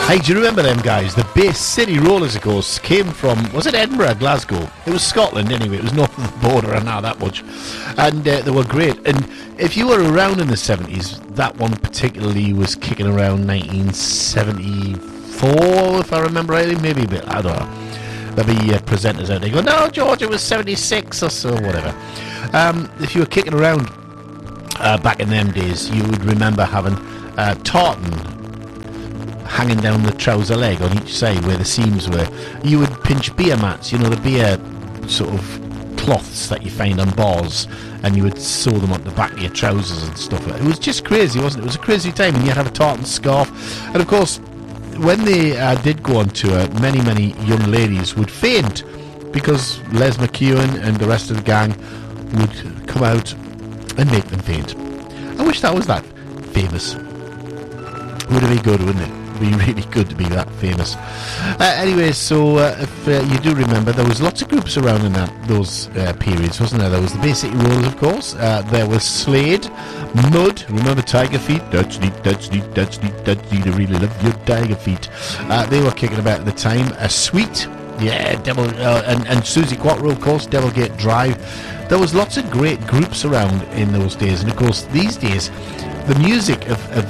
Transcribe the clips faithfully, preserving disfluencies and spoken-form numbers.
Hey, do you remember them guys? The Bay City Rollers, of course, came from, was it Edinburgh, Glasgow? It was Scotland anyway, it was north of the border, I know that much. And uh, they were great. And if you were around in the seventies, that one particularly was kicking around nineteen seventy-four, if I remember rightly, maybe a bit, I don't know. There'll be uh, presenters out there go, no, George, it was seventy-six or so, whatever. Um, if you were kicking around uh, back in them days, you would remember having uh, tartan hanging down the trouser leg on each side where the seams were. You would pinch beer mats, you know, the beer sort of cloths that you find on bars, and you would sew them on the back of your trousers and stuff. It was just crazy, wasn't it? It was a crazy time, and you'd have a tartan scarf. And of course, when they uh, did go on tour, many, many young ladies would faint because Les McEwen and the rest of the gang would come out and make them faint. I wish that was that famous. Would it be good, wouldn't it? Be really good to be that famous. Uh, anyway, so uh, if uh, you do remember, there was lots of groups around in that those uh, periods, wasn't there? There was the Bay City Rollers, of course. Uh, there was Slade, Mud. Remember Tiger Feet? That's neat, that's neat, that's neat, that's neat. I really love your Tiger Feet. Uh, they were kicking about at the time. A uh, Sweet, yeah, Devil, uh, and and Susie Quattro, of course. Devilgate Drive. There was lots of great groups around in those days, and of course, these days, the music of, of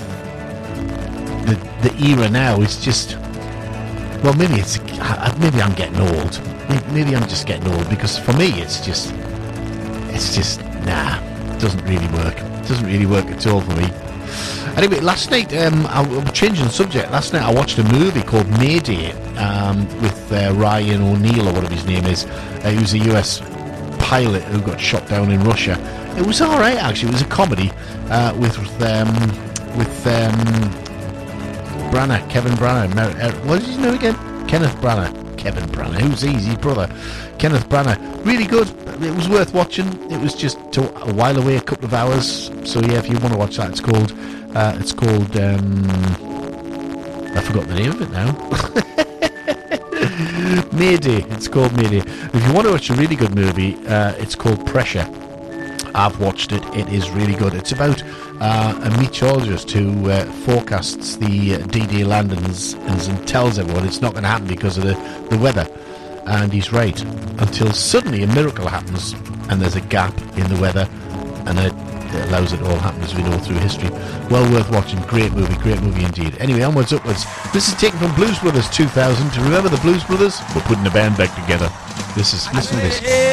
The, the era now is just, well, maybe it's maybe I'm getting old. Maybe I'm just getting old, because for me it's just it's just nah, it doesn't really work. It doesn't really work at all for me. Anyway, last night um, I'm changing the subject. Last night I watched a movie called Mayday um, with uh, Ryan O'Neal, or whatever his name is. Uh, he was a U S pilot who got shot down in Russia. It was all right, actually. It was a comedy uh, with um, with. Um, Branagh, Kevin Branagh, Mer- er, what is his name again? Kenneth Branagh, Kevin Branagh, who's he? His brother, Kenneth Branagh. Really good. It was worth watching. It was just to, a while away, a couple of hours. So yeah, if you want to watch that, it's called, uh, it's called, um, I forgot the name of it now. Mayday. It's called Mayday. If you want to watch a really good movie, uh, it's called Pressure. I've watched it. It is really good. It's about uh, a meteorologist who uh, forecasts the uh, D-Day landings and, and tells everyone it's not going to happen because of the, the weather. And he's right. Until suddenly a miracle happens and there's a gap in the weather, and it, it allows it to all happen, as we know, through history. Well worth watching. Great movie. Great movie indeed. Anyway, onwards, upwards. This is taken from Blues Brothers two thousand. To remember the Blues Brothers? We're putting the band back together. This is, listen to this.